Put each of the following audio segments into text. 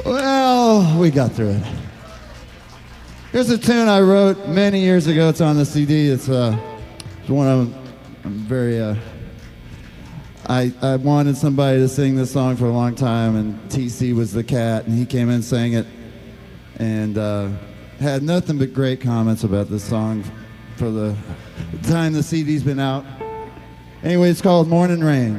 Well, we got through it. Here's a tune I wrote many years ago. It's on the CD. It's one I'm very... I wanted somebody to sing this song for a long time, and TC was the cat, and he came in and sang it, and had nothing but great comments about this song for the time the CD's been out. Anyway, it's called Morning Rain.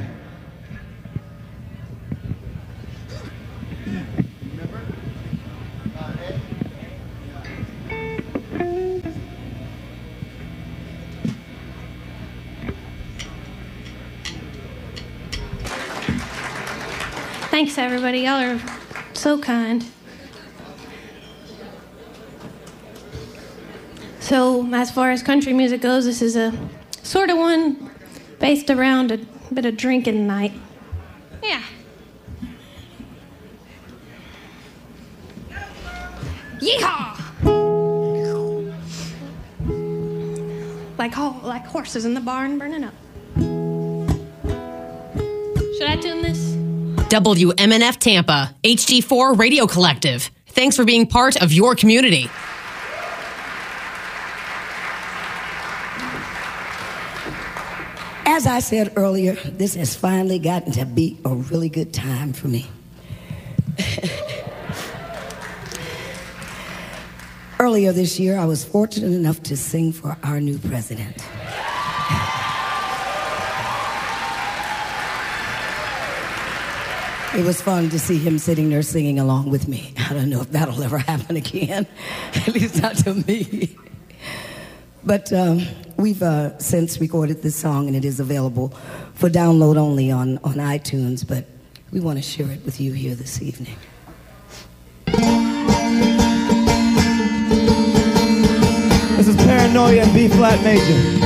Thanks, everybody. Y'all are so kind. So, as far as country music goes, this is a sort of one based around a bit of drinking night. Yeah. Yeehaw! Like horses in the barn burning up. Should I tune this? WMNF Tampa, HD4 Radio Collective. Thanks for being part of your community. As I said earlier, this has finally gotten to be a really good time for me. Earlier this year, I was fortunate enough to sing for our new president. It was fun to see him sitting there singing along with me. I don't know if that'll ever happen again, at least not to me. But we've since recorded this song, and it is available for download only on iTunes, but we want to share it with you here this evening. This is Paranoia in B-flat major.